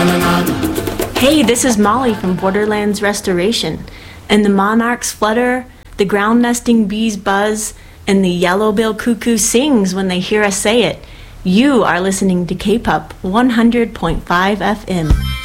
Hey, this is Molly from Borderlands Restoration, and the monarchs flutter, the ground nesting bees buzz, and the yellow-billed cuckoo sings when they hear us say it. You are listening to K-Pop 100.5 FM.